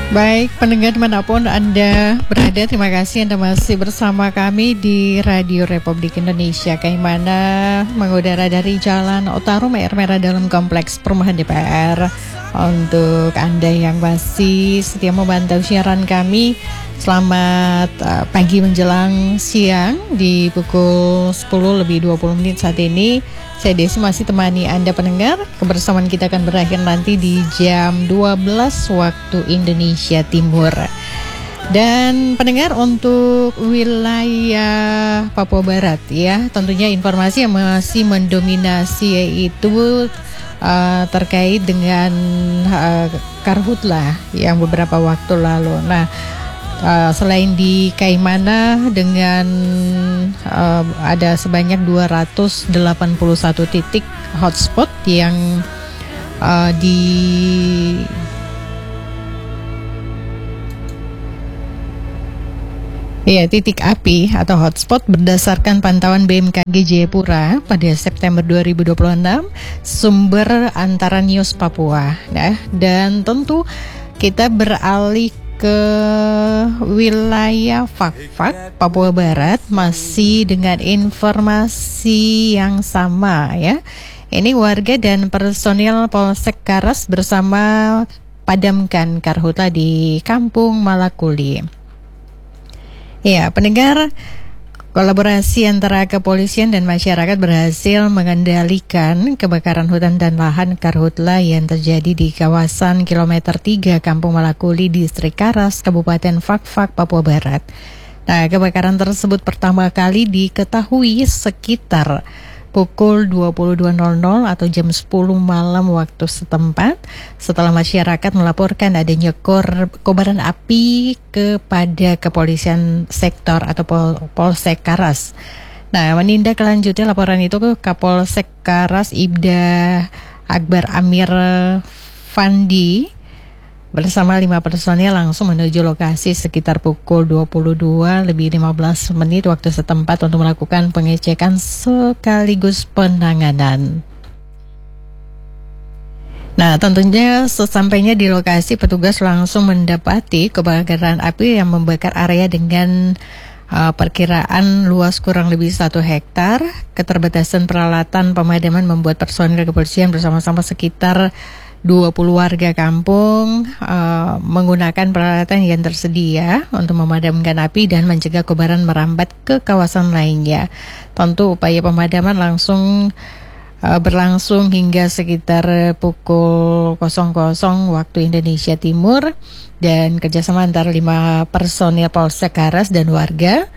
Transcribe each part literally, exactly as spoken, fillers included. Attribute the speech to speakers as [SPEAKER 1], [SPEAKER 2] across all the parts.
[SPEAKER 1] Baik, pendengar dimanapun Anda berada, terima kasih Anda masih bersama kami di Radio Republik Indonesia, kayak mana mengudara dari Jalan Otaru Air Merah dalam Kompleks Perumahan D P R. Untuk Anda yang masih setia memantau siaran kami, selamat uh, pagi menjelang siang di pukul sepuluh lebih dua puluh menit saat ini. Saya Desi masih temani Anda pendengar. Kebersamaan kita akan berakhir nanti di jam dua belas waktu Indonesia Timur. Dan pendengar, untuk wilayah Papua Barat ya, tentunya informasi yang masih mendominasi yaitu uh, terkait dengan uh, karhutlah yang beberapa waktu lalu. Nah, Uh, selain di Kaimana dengan uh, ada sebanyak dua ratus delapan puluh satu titik hotspot yang uh, di ya titik api atau hotspot berdasarkan pantauan B M K G Jayapura pada September dua ribu dua puluh enam, sumber antara News Papua. Nah, dan tentu kita beralih ke wilayah Fakfak, Papua Barat, masih dengan informasi yang sama ya. Ini warga dan personil Polsek Karas bersama padamkan karhutla di Kampung Malakuli. Ya, pendengar, kolaborasi antara kepolisian dan masyarakat berhasil mengendalikan kebakaran hutan dan lahan karhutla yang terjadi di kawasan kilometer tiga Kampung Malakuli, Distrik Karas, Kabupaten Fakfak, Papua Barat. Nah, kebakaran tersebut pertama kali diketahui sekitar pukul dua puluh dua nol nol atau jam sepuluh malam waktu setempat setelah masyarakat melaporkan adanya kor- kobaran api kepada kepolisian sektor atau Pol- Polsek Karas. Nah, menindaklanjuti laporan itu, Kapolsek Karas Ibda Akbar Amir Fandi bersama lima personil langsung menuju lokasi sekitar pukul dua puluh dua lebih lima belas menit waktu setempat untuk melakukan pengecekan sekaligus penanganan. Nah, tentunya sesampainya di lokasi, petugas langsung mendapati kebakaran api yang membakar area dengan uh, perkiraan luas kurang lebih satu hektar. Keterbatasan peralatan pemadaman membuat personil kepolisian bersama-sama sekitar dua puluh warga kampung uh, menggunakan peralatan yang tersedia untuk memadamkan api dan mencegah kobaran merambat ke kawasan lainnya. Tentu upaya pemadaman langsung uh, berlangsung hingga sekitar pukul nol nol waktu Indonesia Timur, dan kerjasama antara lima personil Polsek Karas dan warga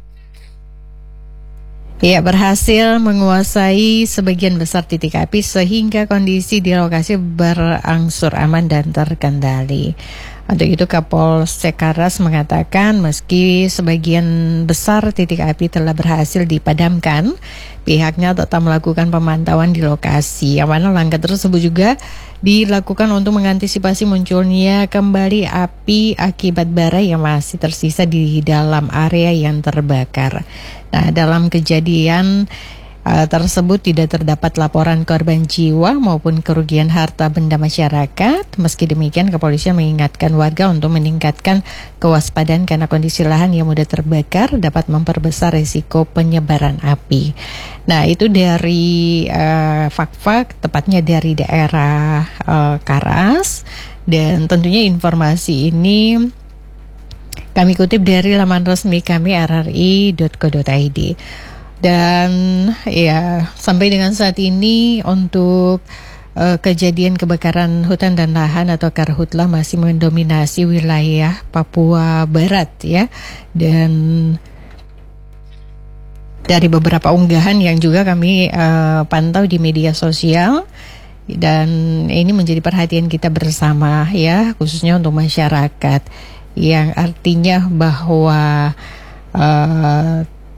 [SPEAKER 1] ya berhasil menguasai sebagian besar titik api sehingga kondisi di lokasi berangsur aman dan terkendali. Untuk itu, Kapolsek Karas mengatakan meski sebagian besar titik api telah berhasil dipadamkan, pihaknya tetap melakukan pemantauan di lokasi. Yang mana langkah tersebut juga dilakukan untuk mengantisipasi munculnya kembali api akibat bara yang masih tersisa di dalam area yang terbakar. Nah, dalam kejadian uh, tersebut tidak terdapat laporan korban jiwa maupun kerugian harta benda masyarakat. Meski demikian, kepolisian mengingatkan warga untuk meningkatkan kewaspadaan karena kondisi lahan yang mudah terbakar dapat memperbesar risiko penyebaran api. Nah, itu dari uh, Fakfak, tepatnya dari daerah uh, Karas. Dan tentunya informasi ini kami kutip dari laman resmi kami r r i dot co dot i d. Dan ya, sampai dengan saat ini untuk uh, kejadian kebakaran hutan dan lahan atau karhutla masih mendominasi wilayah Papua Barat ya. Dan dari beberapa unggahan yang juga kami uh, pantau di media sosial, dan ini menjadi perhatian kita bersama ya, khususnya untuk masyarakat, yang artinya bahwa uh,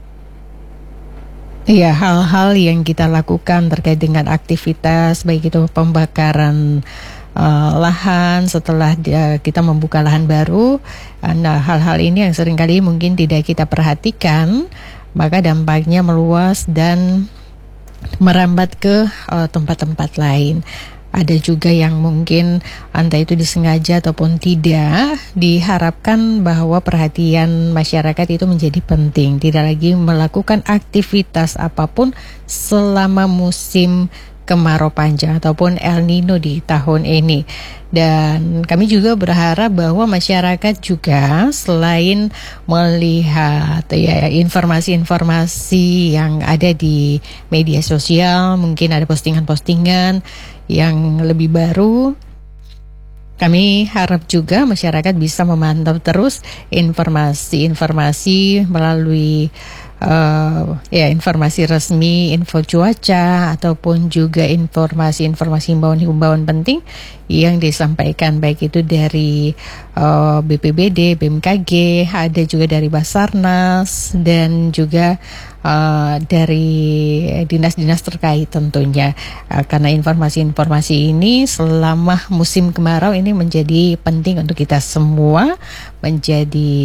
[SPEAKER 1] ya hal-hal yang kita lakukan terkait dengan aktivitas baik itu pembakaran uh, lahan setelah dia, kita membuka lahan baru. Nah, hal-hal ini yang seringkali mungkin tidak kita perhatikan, maka dampaknya meluas dan merambat ke uh, tempat-tempat lain. ada juga yang mungkin entah itu disengaja ataupun tidak. Diharapkan bahwa perhatian masyarakat itu menjadi penting, tidak lagi melakukan aktivitas apapun selama musim kemarau panjang ataupun El Nino di tahun ini. Dan kami juga berharap bahwa masyarakat juga selain melihat ya informasi-informasi yang ada di media sosial, mungkin ada postingan-postingan yang lebih baru, kami harap juga masyarakat bisa memantau terus informasi-informasi melalui Uh, ya informasi resmi, info cuaca ataupun juga informasi-informasi himbauan-himbauan penting yang disampaikan baik itu dari uh, B P B D, B M K G, ada juga dari Basarnas dan juga uh, dari dinas-dinas terkait tentunya, uh, karena informasi-informasi ini selama musim kemarau ini menjadi penting untuk kita semua, menjadi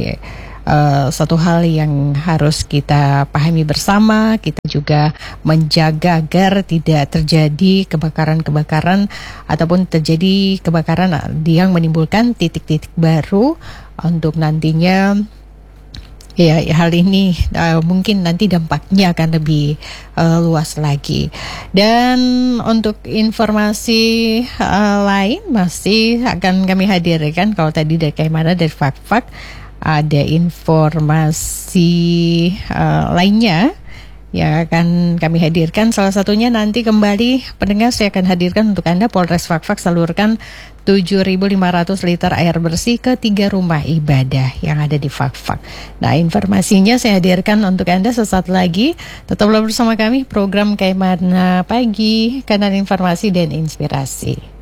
[SPEAKER 1] Uh, satu hal yang harus kita pahami bersama. Kita juga menjaga agar tidak terjadi kebakaran-kebakaran ataupun terjadi kebakaran yang menimbulkan titik-titik baru untuk nantinya. Ya, hal ini uh, mungkin nanti dampaknya akan lebih uh, luas lagi. Dan untuk informasi uh, lain masih akan kami hadirkan. Kalau tadi dari Kaimana dari Fak-Fak, ada informasi uh, lainnya yang akan kami hadirkan. Salah satunya nanti kembali pendengar saya akan hadirkan untuk Anda. Polres Fak-Fak salurkan tujuh ribu lima ratus liter air bersih ke tiga rumah ibadah yang ada di Fak-Fak. Nah, informasinya saya hadirkan untuk Anda sesaat lagi. Tetaplah bersama kami, program Kaimana Pagi, kanal informasi dan inspirasi.